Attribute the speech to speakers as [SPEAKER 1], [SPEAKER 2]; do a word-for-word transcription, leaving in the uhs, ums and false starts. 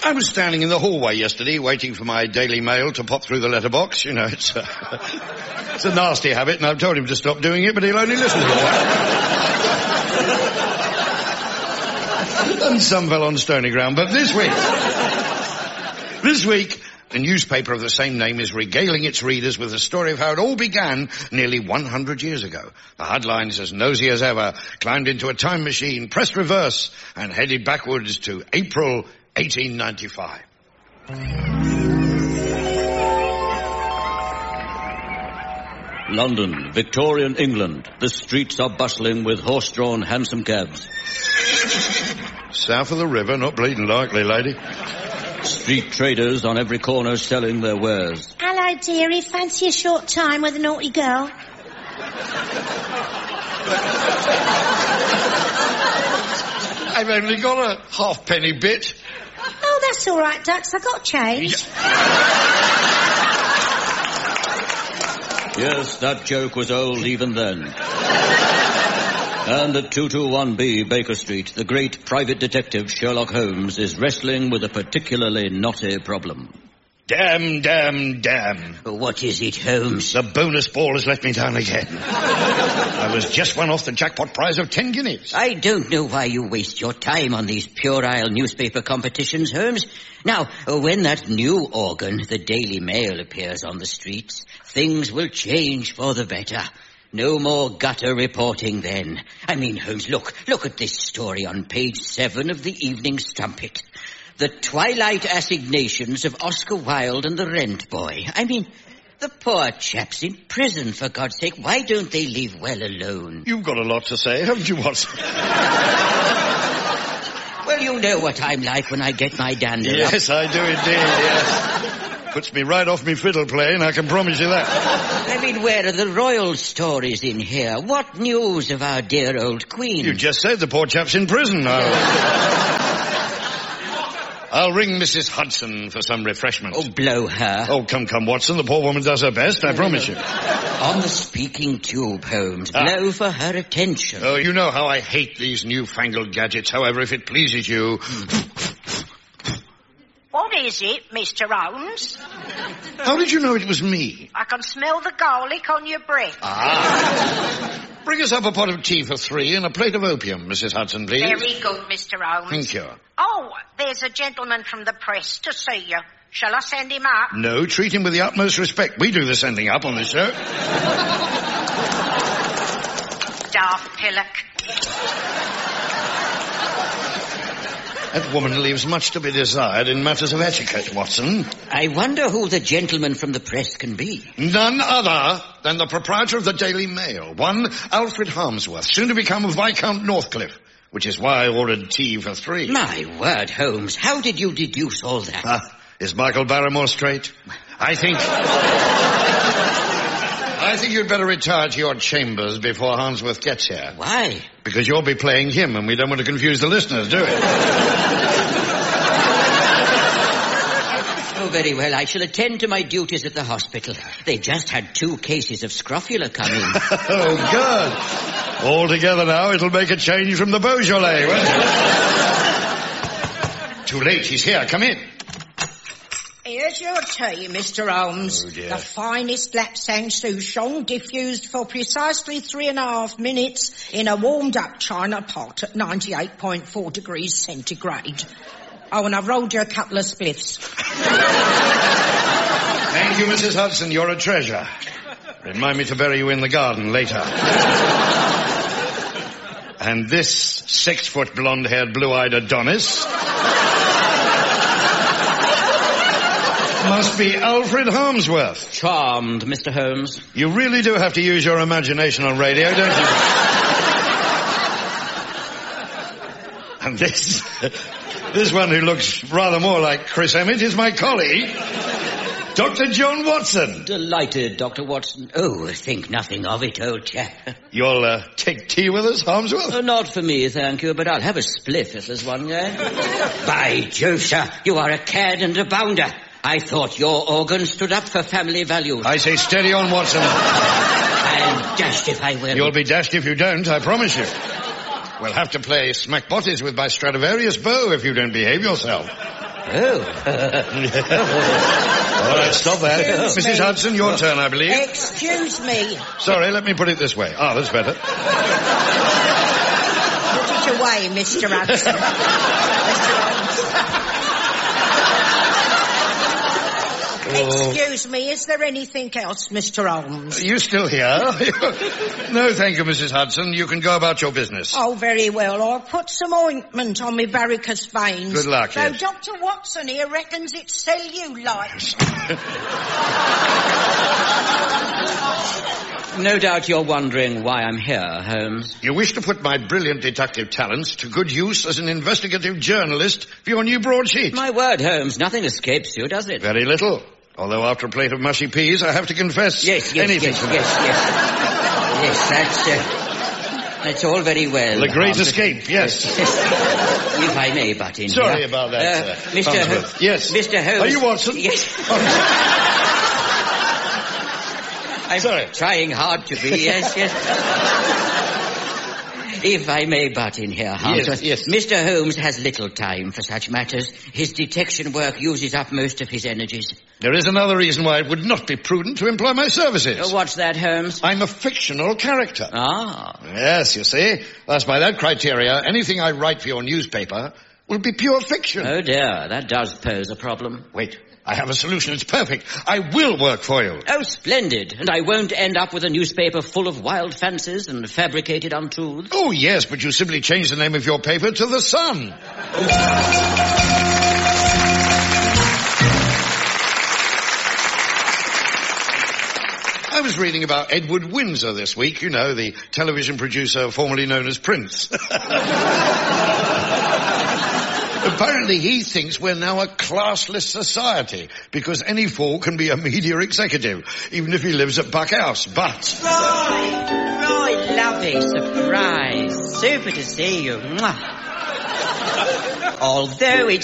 [SPEAKER 1] I was standing in the hallway yesterday waiting for my Daily Mail to pop through the letterbox. You know, it's a, it's a nasty habit, and I've told him to stop doing it, but he'll only listen to it. And some fell on stony ground. But this week, this week, a newspaper of the same name is regaling its readers with the story of how it all began nearly one hundred years ago. The headline's as nosy as ever, climbed into a time machine, pressed reverse, and headed backwards to April eighteen ninety-five.
[SPEAKER 2] London, Victorian England. The streets are bustling with horse-drawn hansom cabs.
[SPEAKER 1] South of the river, not bleeding likely, lady.
[SPEAKER 2] Street traders on every corner selling their wares.
[SPEAKER 3] Hello, dearie. Fancy a short time with a naughty girl?
[SPEAKER 1] I've only got a halfpenny bit.
[SPEAKER 3] Oh, that's all right, Dux. I got change.
[SPEAKER 2] Yes, that joke was old even then. And at two twenty-one B Baker Street, the great private detective Sherlock Holmes is wrestling with a particularly knotty problem.
[SPEAKER 1] Damn, damn, damn.
[SPEAKER 4] What is it, Holmes?
[SPEAKER 1] The bonus ball has let me down again. I was just one off the jackpot prize of ten guineas.
[SPEAKER 4] I don't know why you waste your time on these puerile newspaper competitions, Holmes. Now, when that new organ, the Daily Mail, appears on the streets, things will change for the better. No more gutter reporting then. I mean, Holmes, look, look at this story on page seven of the Evening Strumpet. The twilight assignations of Oscar Wilde and the Rent Boy. I mean, the poor chap's in prison, for God's sake. Why don't they leave well alone?
[SPEAKER 1] You've got a lot to say, haven't you, Watson?
[SPEAKER 4] Well, you know what I'm like when I get my dander up.
[SPEAKER 1] Yes, I do indeed, yes. Puts me right off me fiddle playing, I can promise you that.
[SPEAKER 4] I mean, where are the royal stories in here? What news of our dear old Queen?
[SPEAKER 1] You just said the poor chap's in prison. I'll, I'll ring Missus Hudson for some refreshment.
[SPEAKER 4] Oh, blow her.
[SPEAKER 1] Oh, come, come, Watson. The poor woman does her best, I promise you.
[SPEAKER 4] On the speaking tube, Holmes. Blow ah. for her attention.
[SPEAKER 1] Oh, you know how I hate these newfangled gadgets. However, if it pleases you...
[SPEAKER 5] What is it, Mister Holmes?
[SPEAKER 1] How did you know it was me?
[SPEAKER 5] I can smell the garlic on your breath.
[SPEAKER 1] Ah. Bring us up a pot of tea for three and a plate of opium, Missus Hudson, please.
[SPEAKER 5] Very good, Mister Holmes.
[SPEAKER 1] Thank you.
[SPEAKER 5] Oh, there's a gentleman from the press to see you. Shall I send him up?
[SPEAKER 1] No, treat him with the utmost respect. We do the sending up on this show.
[SPEAKER 5] Daft pillock.
[SPEAKER 1] That woman leaves much to be desired in matters of etiquette, Watson.
[SPEAKER 4] I wonder who the gentleman from the press can be.
[SPEAKER 1] None other than the proprietor of the Daily Mail, one Alfred Harmsworth, soon to become Viscount Northcliffe, which is why I ordered tea for three.
[SPEAKER 4] My word, Holmes, how did you deduce all that?
[SPEAKER 1] Ah, is Michael Barrymore straight? I think... I think you'd better retire to your chambers before Harmsworth gets here.
[SPEAKER 4] Why?
[SPEAKER 1] Because you'll be playing him, and we don't want to confuse the listeners, do we?
[SPEAKER 4] Oh, very well. I shall attend to my duties at the hospital. They just had two cases of scrofula come in.
[SPEAKER 1] Oh, good. All together now, it'll make a change from the Beaujolais, won't it? Too late. He's here. Come in.
[SPEAKER 6] Here's your tea, Mister Holmes.
[SPEAKER 1] Oh, dear.
[SPEAKER 6] The finest Lapsang Souchong, diffused for precisely three and a half minutes in a warmed-up china pot at ninety-eight point four degrees centigrade. Oh, and I've rolled you a couple of spliffs.
[SPEAKER 1] Thank you, Missus Hudson. You're a treasure. Remind me to bury you in the garden later. And this six-foot blonde-haired, blue-eyed Adonis... must be Alfred Harmsworth.
[SPEAKER 4] Charmed, Mister Holmes.
[SPEAKER 1] You really do have to use your imagination on radio, don't you? And this... this one who looks rather more like Chris Emmett is my colleague, Doctor John Watson.
[SPEAKER 4] Delighted, Doctor Watson. Oh, think nothing of it, old chap.
[SPEAKER 1] You'll uh, take tea with us, Harmsworth?
[SPEAKER 4] Uh, not for me, thank you, but I'll have a spliff if there's one there. By Jove, sir, you are a cad and a bounder. I thought your organ stood up for family values.
[SPEAKER 1] I say steady on, Watson.
[SPEAKER 4] I'm dashed if I will.
[SPEAKER 1] You'll be dashed if you don't, I promise you. We'll have to play smack botties with my Stradivarius bow if you don't behave yourself.
[SPEAKER 4] Oh.
[SPEAKER 1] All right, stop that.
[SPEAKER 6] Excuse
[SPEAKER 1] Missus
[SPEAKER 6] me.
[SPEAKER 1] Hudson, your turn, I believe.
[SPEAKER 6] Excuse me.
[SPEAKER 1] Sorry, let me put it this way. Ah, that's better.
[SPEAKER 6] Put it away, Mister Hudson. Excuse me, is there anything else, Mister Holmes?
[SPEAKER 1] Are you still here? No, thank you, Missus Hudson. You can go about your business.
[SPEAKER 6] Oh, very well. I'll put some ointment on my varicose veins.
[SPEAKER 1] Good luck,
[SPEAKER 6] Though
[SPEAKER 1] yes.
[SPEAKER 6] Doctor Watson here reckons it's cellulite.
[SPEAKER 4] No doubt you're wondering why I'm here, Holmes.
[SPEAKER 1] You wish to put my brilliant deductive talents to good use as an investigative journalist for your new broadsheet.
[SPEAKER 4] My word, Holmes, nothing escapes you, does it?
[SPEAKER 1] Very little. Although after a plate of mushy peas, I have to confess
[SPEAKER 4] Yes, yes,
[SPEAKER 1] anything.
[SPEAKER 4] yes, yes, yes. Yes, that's, uh, that's all very well.
[SPEAKER 1] The Great
[SPEAKER 4] Holmes.
[SPEAKER 1] Escape, yes.
[SPEAKER 4] If I may butt in
[SPEAKER 1] Sorry
[SPEAKER 4] here.
[SPEAKER 1] about that,
[SPEAKER 4] Uh,
[SPEAKER 1] sir.
[SPEAKER 4] Mister
[SPEAKER 1] Farnsworth.
[SPEAKER 4] Ho-
[SPEAKER 1] Yes.
[SPEAKER 4] Mister Holmes.
[SPEAKER 1] Are you Watson?
[SPEAKER 4] Yes. I'm
[SPEAKER 1] Sorry.
[SPEAKER 4] trying hard to be, yes, yes. If I may butt in here, Harmsworth.
[SPEAKER 1] Yes, yes.
[SPEAKER 4] Mister Holmes has little time for such matters. His detection work uses up most of his energies.
[SPEAKER 1] There is another reason why it would not be prudent to employ my services.
[SPEAKER 4] Uh, what's that, Holmes?
[SPEAKER 1] I'm a fictional character.
[SPEAKER 4] Ah.
[SPEAKER 1] Yes, you see. Thus, by that criteria, anything I write for your newspaper will be pure fiction.
[SPEAKER 4] Oh, dear, that does pose a problem.
[SPEAKER 1] Wait, I have a solution. It's perfect. I will work for you.
[SPEAKER 4] Oh, splendid. And I won't end up with a newspaper full of wild fancies and fabricated untruths.
[SPEAKER 1] Oh, yes, but you simply change the name of your paper to The Sun. I was reading about Edward Windsor this week, you know, the television producer formerly known as Prince. Apparently he thinks we're now a classless society because any fool can be a media executive, even if he lives at Buck House. But...
[SPEAKER 4] Roy! Roy, lovely surprise. Super to see you. Mwah. Although it's